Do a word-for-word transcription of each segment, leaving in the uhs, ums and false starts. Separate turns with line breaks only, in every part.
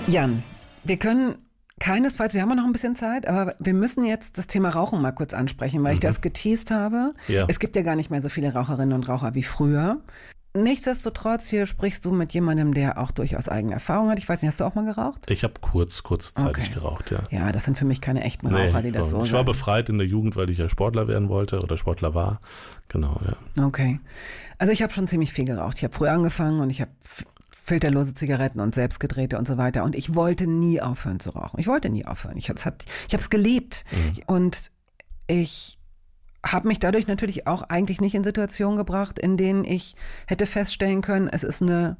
Jan, wir können keinesfalls, wir haben ja noch ein bisschen Zeit, aber wir müssen jetzt das Thema Rauchen mal kurz ansprechen, weil mhm. ich das geteast habe. Ja. Es gibt ja gar nicht mehr so viele Raucherinnen und Raucher wie früher. Nichtsdestotrotz, hier sprichst du mit jemandem, der auch durchaus eigene Erfahrung hat. Ich weiß nicht, hast du auch mal geraucht?
Ich habe kurz, kurzzeitig okay. geraucht, ja.
Ja, das sind für mich keine echten Raucher, nee, die das so
Ich
sagen.
war befreit in der Jugend, weil ich ja Sportler werden wollte oder Sportler war. Genau, ja.
Okay. Also ich habe schon ziemlich viel geraucht. Ich habe früh angefangen und ich habe filterlose Zigaretten und selbstgedrehte und so weiter. Und ich wollte nie aufhören zu rauchen. Ich wollte nie aufhören. Ich, ich habe es geliebt. Mhm. Und ich habe mich dadurch natürlich auch eigentlich nicht in Situationen gebracht, in denen ich hätte feststellen können, es ist eine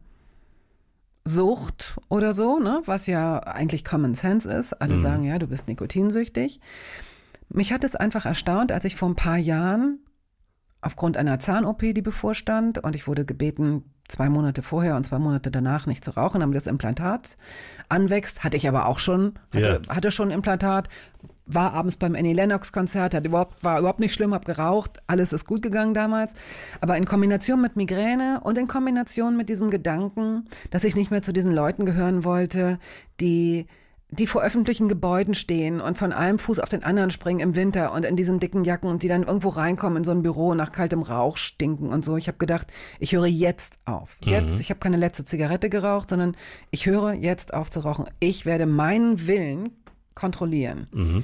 Sucht oder so, ne? Was ja eigentlich Common Sense ist. Alle mhm. sagen, ja, du bist nikotinsüchtig. Mich hat es einfach erstaunt, als ich vor ein paar Jahren aufgrund einer Zahn-O P, die bevorstand, und ich wurde gebeten, zwei Monate vorher und zwei Monate danach nicht zu rauchen, damit das Implantat anwächst. Hatte ich aber auch schon, hatte, yeah. hatte schon ein Implantat, war abends beim Annie Lennox-Konzert, hat überhaupt, war überhaupt nicht schlimm, hab geraucht, alles ist gut gegangen damals. Aber in Kombination mit Migräne und in Kombination mit diesem Gedanken, dass ich nicht mehr zu diesen Leuten gehören wollte, die die vor öffentlichen Gebäuden stehen und von einem Fuß auf den anderen springen im Winter und in diesen dicken Jacken und die dann irgendwo reinkommen in so ein Büro nach kaltem Rauch stinken und so. Ich habe gedacht, ich höre jetzt auf. Jetzt, mhm. ich habe keine letzte Zigarette geraucht, sondern ich höre jetzt auf zu rauchen. Ich werde meinen Willen kontrollieren. Mhm.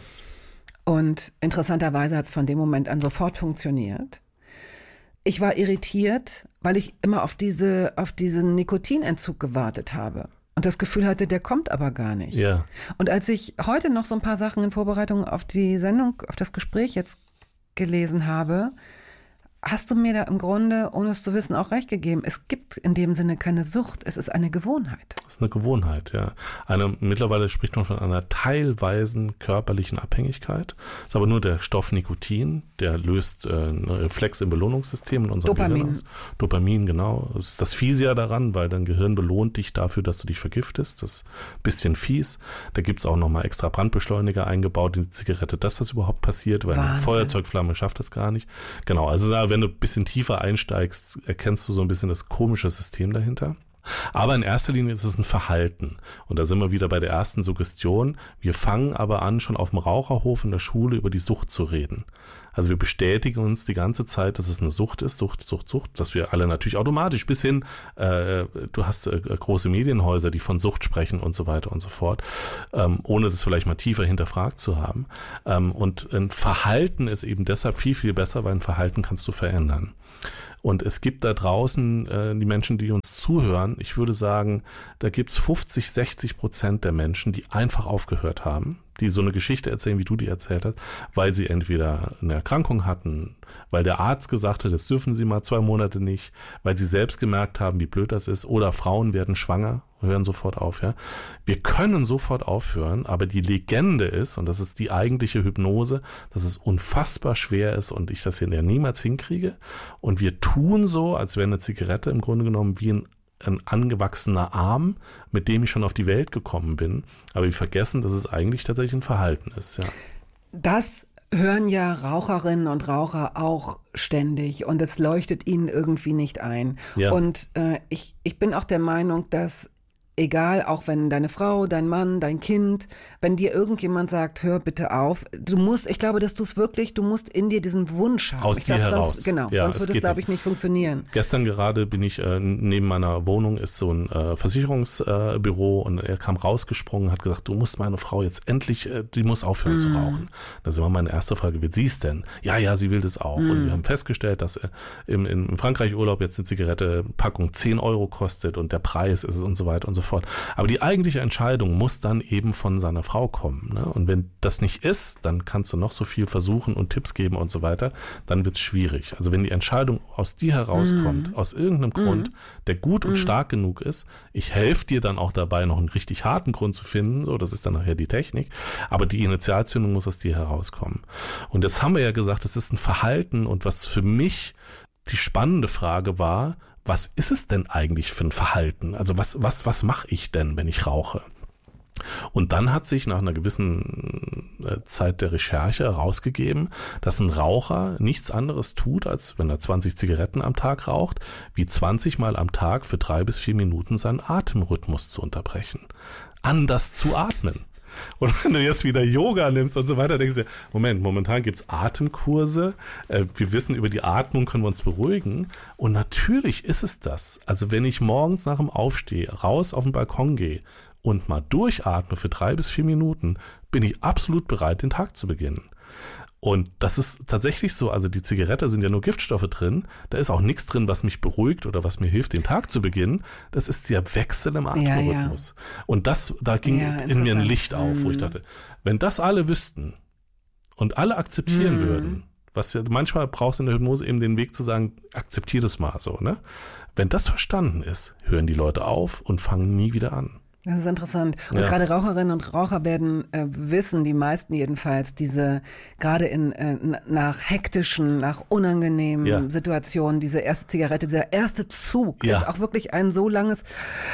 Und interessanterweise hat es von dem Moment an sofort funktioniert. Ich war irritiert, weil ich immer auf diese, auf diesen Nikotinentzug gewartet habe. Und das Gefühl hatte, der kommt aber gar nicht. Ja. Und als ich heute noch so ein paar Sachen in Vorbereitung auf die Sendung, auf das Gespräch jetzt gelesen habe, hast du mir da im Grunde, ohne es zu wissen, auch recht gegeben. Es gibt in dem Sinne keine Sucht, es ist eine Gewohnheit.
Es ist eine Gewohnheit, ja. Eine, mittlerweile spricht man von einer teilweisen körperlichen Abhängigkeit. Es ist aber nur der Stoff Nikotin, der löst äh, einen Reflex im Belohnungssystem in unserem
Dopamin.
Gehirn aus. Dopamin, genau. Das ist das Fiese ja daran, weil dein Gehirn belohnt dich dafür, dass du dich vergiftest. Das ist ein bisschen fies. Da gibt es auch nochmal extra Brandbeschleuniger eingebaut in die Zigarette, dass das überhaupt passiert, weil Wahnsinn. Eine Feuerzeugflamme schafft das gar nicht. Genau, also da wenn du ein bisschen tiefer einsteigst, erkennst du so ein bisschen das komische System dahinter. Aber in erster Linie ist es ein Verhalten. Und da sind wir wieder bei der ersten Suggestion. Wir fangen aber an, schon auf dem Raucherhof in der Schule über die Sucht zu reden. Also wir bestätigen uns die ganze Zeit, dass es eine Sucht ist, Sucht, Sucht, Sucht, dass wir alle natürlich automatisch bis hin, äh, du hast äh, große Medienhäuser, die von Sucht sprechen und so weiter und so fort, ähm, ohne das vielleicht mal tiefer hinterfragt zu haben. Ähm, und ein Verhalten ist eben deshalb viel, viel besser, weil ein Verhalten kannst du verändern. Und es gibt da draußen äh, die Menschen, die uns zuhören, ich würde sagen, da gibt's fünfzig, sechzig Prozent der Menschen, die einfach aufgehört haben, die so eine Geschichte erzählen, wie du die erzählt hast, weil sie entweder eine Erkrankung hatten, weil der Arzt gesagt hat, das dürfen sie mal zwei Monate nicht, weil sie selbst gemerkt haben, wie blöd das ist, oder Frauen werden schwanger, hören sofort auf, ja. Wir können sofort aufhören, aber die Legende ist, und das ist die eigentliche Hypnose, dass es unfassbar schwer ist und ich das hier niemals hinkriege. Und wir tun so, als wäre eine Zigarette im Grunde genommen wie ein ein angewachsener Arm, mit dem ich schon auf die Welt gekommen bin. Aber wir vergessen, dass es eigentlich tatsächlich ein Verhalten ist, ja.
Das hören ja Raucherinnen und Raucher auch ständig und es leuchtet ihnen irgendwie nicht ein. Ja. Und äh, ich, ich bin auch der Meinung, dass egal, auch wenn deine Frau, dein Mann, dein Kind, wenn dir irgendjemand sagt, hör bitte auf, du musst, ich glaube, dass du es wirklich, du musst in dir diesen Wunsch haben.
Aus
ich
dir
glaub,
heraus.
Sonst, genau,
ja,
sonst würde es, glaube ich, nicht funktionieren.
Gestern gerade bin ich, äh, neben meiner Wohnung ist so ein äh, Versicherungsbüro äh, und er kam rausgesprungen, hat gesagt, du musst meine Frau jetzt endlich, äh, die muss aufhören mm. zu rauchen. Da ist immer meine erste Frage, wie sie es denn? Ja, ja, sie will das auch. Mm. Und wir haben festgestellt, dass äh, im, im Frankreich-Urlaub jetzt eine Zigarette-Packung zehn Euro kostet und der Preis ist es und so weiter und so fort. Aber die eigentliche Entscheidung muss dann eben von seiner Frau kommen. Ne? Und wenn das nicht ist, dann kannst du noch so viel versuchen und Tipps geben und so weiter, dann wird es schwierig. Also wenn die Entscheidung aus dir herauskommt, mm. aus irgendeinem mm. Grund, der gut und mm. stark genug ist, ich helfe dir dann auch dabei, noch einen richtig harten Grund zu finden, so, das ist dann nachher die Technik, aber die Initialzündung muss aus dir herauskommen. Und jetzt haben wir ja gesagt, es ist ein Verhalten und was für mich die spannende Frage war, was ist es denn eigentlich für ein Verhalten? Also was, was, was mache ich denn, wenn ich rauche? Und dann hat sich nach einer gewissen Zeit der Recherche herausgegeben, dass ein Raucher nichts anderes tut, als wenn er zwanzig Zigaretten am Tag raucht, wie zwanzig Mal am Tag für drei bis vier Minuten seinen Atemrhythmus zu unterbrechen. Anders zu atmen. Und wenn du jetzt wieder Yoga nimmst und so weiter, denkst du, Moment, momentan gibt es Atemkurse, äh, wir wissen, über die Atmung können wir uns beruhigen und natürlich ist es das. Also wenn ich morgens nach dem Aufstehen raus auf den Balkon gehe und mal durchatme für drei bis vier Minuten, bin ich absolut bereit, den Tag zu beginnen. Und das ist tatsächlich so, also die Zigarette sind ja nur Giftstoffe drin, da ist auch nichts drin, was mich beruhigt oder was mir hilft, den Tag zu beginnen. Das ist der Wechsel im Atemrhythmus. Ja, ja. Und das, da ging ja, in mir ein Licht auf, mhm. wo ich dachte, wenn das alle wüssten und alle akzeptieren mhm. würden, was ja manchmal brauchst du in der Hypnose eben den Weg zu sagen, akzeptier das mal so, ne? Wenn das verstanden ist, hören die Leute auf und fangen nie wieder an.
Das ist interessant. Und ja. gerade Raucherinnen und Raucher werden äh, wissen, die meisten jedenfalls, diese gerade in äh, nach hektischen, nach unangenehmen ja. Situationen, diese erste Zigarette, dieser erste Zug ja. ist auch wirklich ein so langes.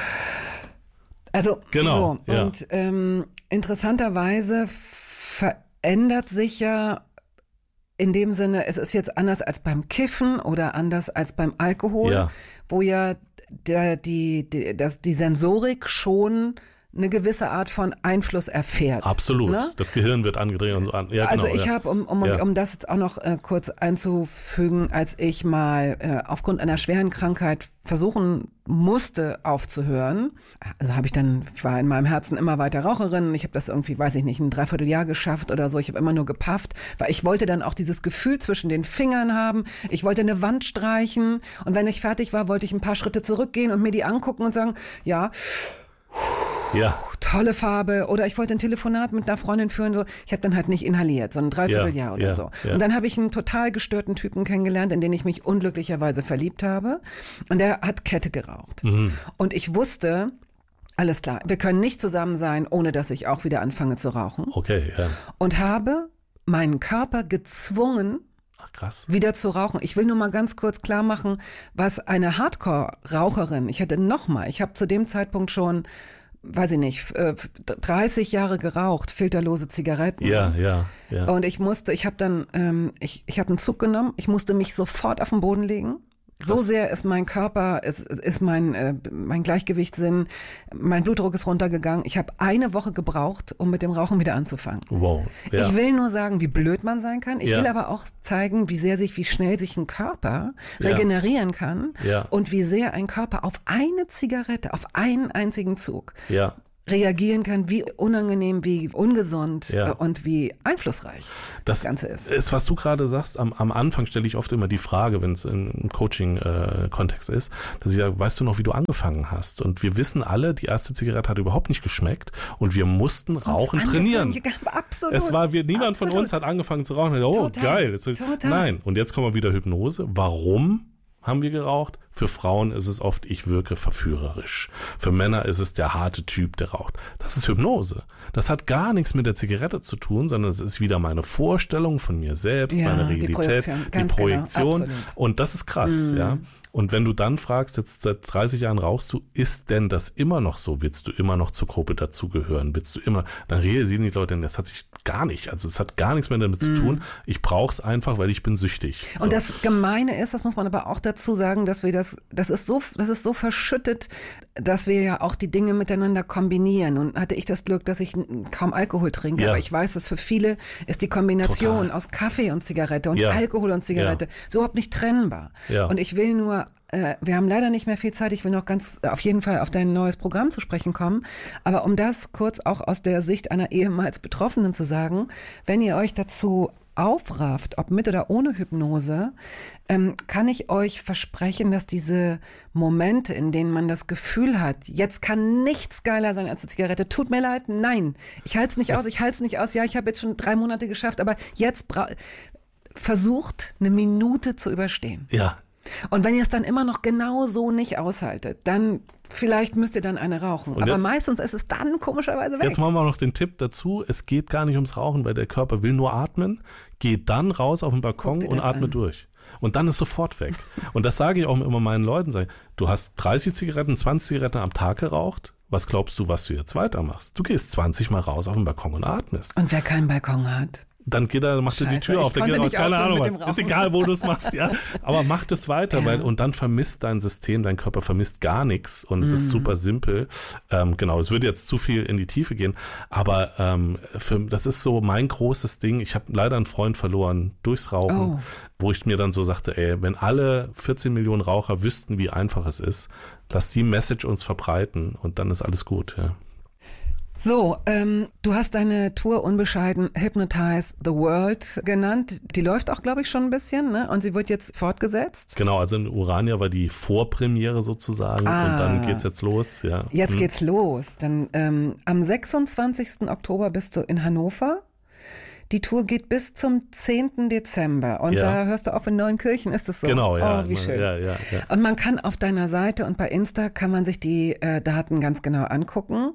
Also
genau.
so.
Ja.
Und ähm, interessanterweise verändert sich ja in dem Sinne, es ist jetzt anders als beim Kiffen oder anders als beim Alkohol, ja. wo ja Der, die, die, das, die Sensorik schon eine gewisse Art von Einfluss erfährt.
Absolut.
Ne?
Das Gehirn wird angedreht und so an. Ja,
also
genau,
ich
ja.
habe, um, um,
ja.
um das jetzt auch noch äh, kurz einzufügen, als ich mal äh, aufgrund einer schweren Krankheit versuchen musste aufzuhören, also habe ich dann, ich war in meinem Herzen immer weiter Raucherin, ich habe das irgendwie, weiß ich nicht, ein Dreivierteljahr geschafft oder so, ich habe immer nur gepafft, weil ich wollte dann auch dieses Gefühl zwischen den Fingern haben, ich wollte eine Wand streichen und wenn ich fertig war, wollte ich ein paar Schritte zurückgehen und mir die angucken und sagen, ja,
Ja.
tolle Farbe oder ich wollte ein Telefonat mit einer Freundin führen, so. Ich habe dann halt nicht inhaliert, so ein Dreivierteljahr
ja,
oder
ja,
so.
Ja.
Und dann habe ich einen total gestörten Typen kennengelernt, in den ich mich unglücklicherweise verliebt habe. Und der hat Kette geraucht. Mhm. Und ich wusste, alles klar, wir können nicht zusammen sein, ohne dass ich auch wieder anfange zu rauchen.
Okay, ja.
Und habe meinen Körper gezwungen,
Ach, krass.
wieder zu rauchen. Ich will nur mal ganz kurz klar machen, was eine Hardcore-Raucherin, ich hätte noch mal, ich habe zu dem Zeitpunkt schon, weiß ich nicht, dreißig Jahre geraucht, filterlose Zigaretten.
Ja, ja, ja.
Und ich musste, ich habe dann, ähm, ich, ich habe einen Zug genommen, ich musste mich sofort auf den Boden legen. So
Krass.
sehr ist mein Körper, ist, ist mein, äh, mein Gleichgewichtssinn, mein Blutdruck ist runtergegangen. Ich habe eine Woche gebraucht, um mit dem Rauchen wieder anzufangen.
Wow. Ja.
Ich will nur sagen, wie blöd man sein kann. Ich
ja.
will aber auch zeigen, wie sehr sich, wie schnell sich ein Körper regenerieren ja. kann
ja.
und wie sehr ein Körper auf eine Zigarette, auf einen einzigen Zug
ja.
reagieren kann, wie unangenehm, wie ungesund
ja.
und wie einflussreich das, das Ganze ist.
ist, was du gerade sagst, am, am Anfang stelle ich oft immer die Frage, wenn es im Coaching-Kontext äh, ist, dass ich sage, weißt du noch, wie du angefangen hast? Und wir wissen alle, die erste Zigarette hat überhaupt nicht geschmeckt und wir mussten Rauchen trainieren.
Absolut.
Es war, wir, niemand
absolut.
von uns hat angefangen zu rauchen. Oh, total, geil. Jetzt,
total.
Nein. Und jetzt kommen wir wieder Hypnose. Warum haben wir geraucht? Für Frauen ist es oft, ich wirke verführerisch. Für Männer ist es der harte Typ, der raucht. Das ist Hypnose. Das hat gar nichts mit der Zigarette zu tun, sondern es ist wieder meine Vorstellung von mir selbst,
ja,
meine Realität,
die Projektion.
die Projektion.
Genau,
und das ist krass, mm. ja. Und wenn du dann fragst, jetzt seit dreißig Jahren rauchst du, ist denn das immer noch so? Willst du immer noch zur Gruppe dazugehören? Willst du immer, dann realisieren die Leute, das hat sich gar nicht, also es hat gar nichts mehr damit mm. zu tun. Ich brauche es einfach, weil ich bin süchtig. So.
Und das Gemeine ist, das muss man aber auch dazu sagen, dass wir das, das ist so, das ist so verschüttet, dass wir ja auch die Dinge miteinander kombinieren. Und hatte ich das Glück, dass ich kaum Alkohol trinke, ja. aber ich weiß, dass für viele ist die Kombination Total. aus Kaffee und Zigarette und ja. Alkohol und Zigarette ja. so überhaupt nicht trennbar.
Ja.
Und ich will nur äh, wir haben leider nicht mehr viel Zeit. Ich will noch ganz auf jeden Fall auf dein neues Programm zu sprechen kommen. Aber um das kurz auch aus der Sicht einer ehemals Betroffenen zu sagen, wenn ihr euch dazu aufrafft, ob mit oder ohne Hypnose, ähm, kann ich euch versprechen, dass diese Momente, in denen man das Gefühl hat, jetzt kann nichts geiler sein als eine Zigarette, tut mir leid, nein, ich halte es nicht aus, ich halte es nicht aus, ja, ich habe jetzt schon drei Monate geschafft, aber jetzt bra- versucht, eine Minute zu überstehen.
Ja.
Und wenn ihr es dann immer noch genau so nicht aushaltet, dann vielleicht müsst ihr dann eine rauchen.
Und
aber
jetzt,
meistens ist es dann komischerweise weg.
Jetzt machen wir noch den Tipp dazu, es geht gar nicht ums Rauchen, weil der Körper will nur atmen. Geht dann raus auf den Balkon und atme an. durch. Und dann ist sofort weg. Und das sage ich auch immer meinen Leuten. Sage, du hast dreißig Zigaretten, zwanzig Zigaretten am Tag geraucht. Was glaubst du, was du jetzt weitermachst? Du gehst zwanzig Mal raus auf den Balkon und atmest.
Und wer keinen Balkon hat?
Dann geht er, macht er die Tür auf, der geht raus, keine Ahnung was. Ist egal, wo du es machst, ja. Aber mach das weiter, ja. weil, und dann vermisst dein System, dein Körper vermisst gar nichts und es mhm. ist super simpel. Ähm, genau, es würde jetzt zu viel in die Tiefe gehen, aber ähm, für, das ist so mein großes Ding. Ich habe leider einen Freund verloren durchs Rauchen, oh. wo ich mir dann so sagte, ey, wenn alle vierzehn Millionen Raucher wüssten, wie einfach es ist, lass die Message uns verbreiten und dann ist alles gut, ja.
So, ähm, du hast deine Tour unbescheiden Hypnotize the World genannt. Die läuft auch, glaube ich, schon ein bisschen, ne? Und sie wird jetzt fortgesetzt.
Genau, also in Urania war die Vorpremiere sozusagen ah, und dann geht's jetzt los. Ja.
Jetzt
hm.
geht's los. Dann ähm, am sechsundzwanzigsten Oktober bist du in Hannover. Die Tour geht bis zum zehnten Dezember und ja. da hörst du auf in Neunkirchen, ist es so?
Genau, ja.
Oh, wie schön.
Ja, ja, ja.
Und man kann auf deiner Seite und bei Insta kann man sich die äh, Daten ganz genau angucken.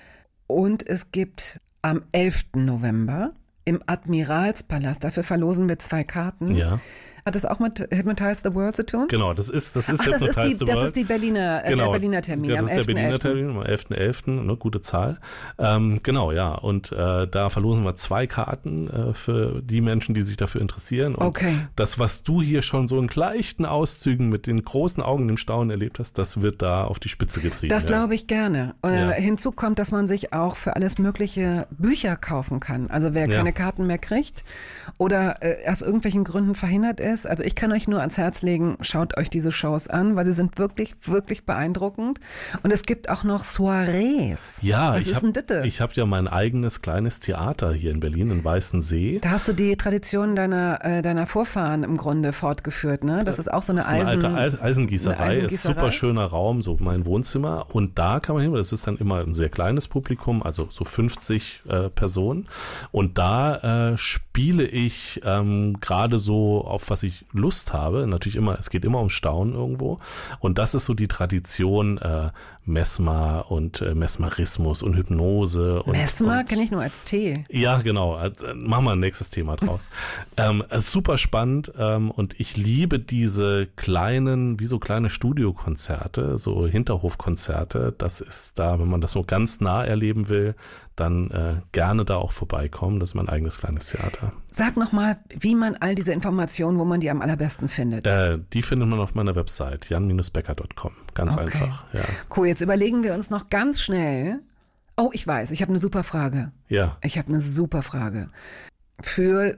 Und es gibt am elften November im Admiralspalast, dafür verlosen wir zwei Karten. Ja. Hat das auch mit Hypnotize the World zu tun?
Genau, das ist das ist
Ach,
Hypnotize
das ist die,
the
das
World.
ist die Berliner, äh,
genau.
der Berliner Termin.
Ja, das ist der Berliner Termin am elften elften Ne, gute Zahl. Ähm, genau, ja. Und äh, da verlosen wir zwei Karten äh, für die Menschen, die sich dafür interessieren. Und
okay.
das, was du hier schon so in leichten Auszügen mit den großen Augen im Staunen erlebt hast, das wird da auf die Spitze getrieben.
Das
ja.
glaube ich gerne. Äh,
ja.
Hinzu kommt, dass man sich auch für alles mögliche Bücher kaufen kann. Also wer
ja.
keine Karten mehr kriegt oder äh, aus irgendwelchen Gründen verhindert ist. Also ich kann euch nur ans Herz legen, schaut euch diese Shows an, weil sie sind wirklich, wirklich beeindruckend. Und es gibt auch noch Soirees.
Ja,
Was
ich habe hab ja mein eigenes kleines Theater hier in Berlin, in Weißensee.
Da hast du die Tradition deiner, äh, deiner Vorfahren im Grunde fortgeführt, ne? Das ist auch so eine,
das ist eine
Eisen,
alte Eisengießerei,
eine Eisengießerei.
Ist super schöner Raum, so mein Wohnzimmer. Und da kann man hin, das ist dann immer ein sehr kleines Publikum, also so fünfzig äh, Personen. Und da äh, spiele ich ähm, gerade so, auf was ich Lust habe. habe. Natürlich immer, es geht immer um Staunen irgendwo. Und das ist so die Tradition äh, Mesmer und äh, Mesmerismus und Hypnose. Und,
Mesmer kenne ich nur als Tee.
Ja, genau. Also, machen wir ein nächstes Thema draus. ähm, super spannend ähm, und ich liebe diese kleinen, wie so kleine Studiokonzerte, so Hinterhofkonzerte. Das ist da, wenn man das so ganz nah erleben will, dann äh, gerne da auch vorbeikommen. Das ist mein eigenes kleines Theater.
Sag nochmal, wie man all diese Informationen, wo man die am allerbesten findet.
Äh, die findet man auf meiner Website, jan Bindestrich becker Punkt com. Ganz okay. einfach. Ja.
Cool, jetzt überlegen wir uns noch ganz schnell. Oh, ich weiß, ich habe eine super Frage.
Ja.
Ich habe eine super Frage. Für,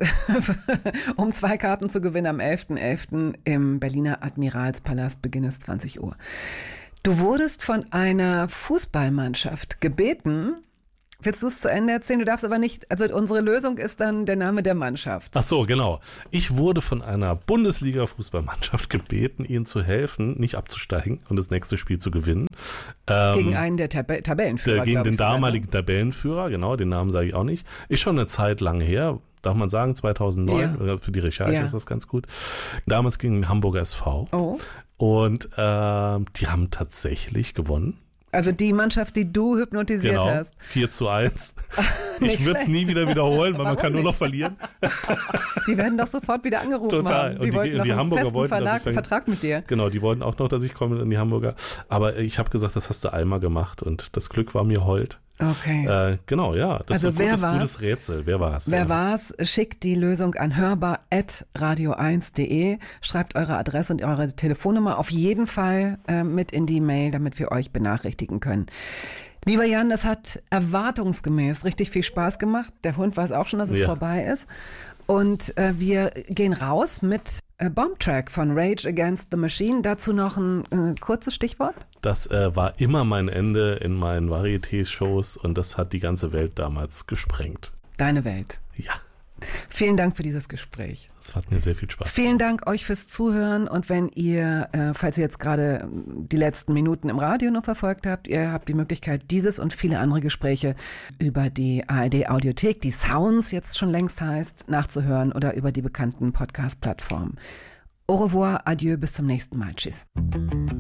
um zwei Karten zu gewinnen am elften elften im Berliner Admiralspalast, Beginn ist zwanzig Uhr. Du wurdest von einer Fußballmannschaft gebeten. Willst du es zu Ende erzählen? Du darfst aber nicht, also unsere Lösung ist dann der Name der Mannschaft.
Ach so, genau. Ich wurde von einer Bundesliga-Fußballmannschaft gebeten, ihnen zu helfen, nicht abzusteigen und das nächste Spiel zu gewinnen. Ähm,
gegen einen der Tab- Tabellenführer,
der, Gegen den
sogar,
damaligen
ne?
Tabellenführer, genau, den Namen sage ich auch nicht. Ist schon eine Zeit lang her, darf man sagen, zweitausendneun, ja. Für die Recherche ja. ist das ganz gut. Damals gegen den Hamburger S V.
Oh.
Und äh, die haben tatsächlich gewonnen.
Also die Mannschaft, die du hypnotisiert
genau,
hast.
vier zu eins. Ich würde es nie wieder wiederholen, weil man kann nur noch verlieren.
Die werden doch sofort wieder angerufen
Total.
haben.
Die,
die wollten
die,
noch
die
einen
Hamburger
festen
wollten,
Verlag,
dass ich dann,
Vertrag mit dir.
Genau, die wollten auch noch, dass ich komme in die Hamburger. Aber ich habe gesagt, das hast du einmal gemacht und das Glück war mir hold.
Okay.
Äh, genau, ja. Das
also
ist ein gutes, gutes Rätsel. Wer war es?
Wer
ja.
war's? Schickt die Lösung an hörbar at radio eins punkt de. Schreibt eure Adresse und eure Telefonnummer auf jeden Fall äh, mit in die Mail, damit wir euch benachrichtigen können. Lieber Jan, das hat erwartungsgemäß richtig viel Spaß gemacht. Der Hund weiß auch schon, dass es ja. vorbei ist. Und äh, wir gehen raus mit äh, Bomb Track von Rage Against the Machine. Dazu noch ein äh, kurzes Stichwort.
Das äh, war immer mein Ende in meinen Varieté-Shows und das hat die ganze Welt damals gesprengt.
Deine Welt.
Ja.
Vielen Dank für dieses Gespräch.
Das hat mir sehr viel Spaß gemacht.
Vielen Dank euch fürs Zuhören und wenn ihr, äh, falls ihr jetzt gerade die letzten Minuten im Radio noch verfolgt habt, ihr habt die Möglichkeit, dieses und viele andere Gespräche über die A R D-Audiothek, die Sounds jetzt schon längst heißt, nachzuhören oder über die bekannten Podcast-Plattformen. Au revoir, adieu, bis zum nächsten Mal. Tschüss.